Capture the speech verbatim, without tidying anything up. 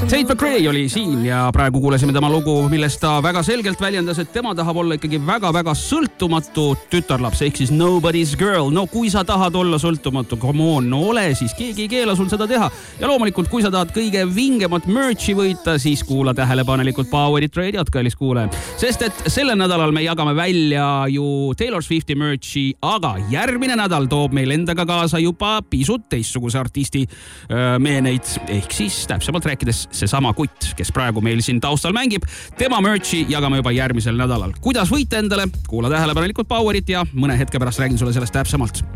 Tate McRae oli siin ja praegu kuulesime tema lugu, millest ta väga selgelt väljendas, et tema tahab olla ikkagi väga-väga sõltumatu tütarlaps, ehk siis nobody's girl. No kui sa tahad olla sõltumatu, come on, no ole, siis keegi ei keela sul seda teha. Ja loomulikult, kui sa tahad kõige vingemat merchi võita, siis kuula tähelepanelikult Power It Radiot, kallis kuule. Sest et selle nädalal me jagame välja ju Taylor Swifti merchi, aga järgmine nädal toob meil endaga kaasa juba pisut teistsuguse artisti öö, meeneid, ehk siis täpsemalt rääkides seesama kutt, kes praegu meil siin taustal mängib. Tema merchi jagame juba järgmisel nädalal. Kuidas võita endale? Kuula tähelepanelikult Powerit ja mõne hetke pärast räägin sulle sellest täpsemalt.